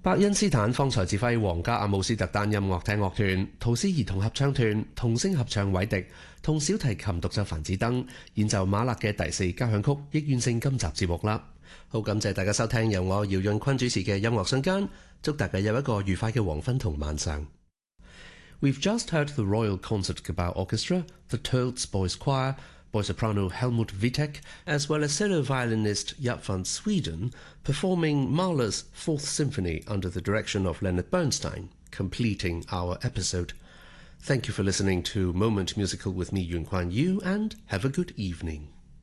伯恩斯坦方才指揮皇家阿姆斯特丹音樂廳樂團、圖斯兒童合唱團、童聲合唱韋迪同小提琴獨奏梵子登演奏馬勒嘅第4交響曲，亦完成今集節目啦。好感謝大家收聽由我姚潤坤主持嘅音樂瞬間，祝大家有一個愉快嘅黃昏同晚上。We've just heard the Royal Concertgebouw Orchestra, the Tölz Boys Choir, boy soprano Helmut Wittek, as well as solo violinist Jaap van Sweden, performing Mahler's Fourth Symphony under the direction of Leonard Bernstein, completing our episode. Thank you for listening to Moment Musical with me, Yun Kuan Yu, and have a good evening.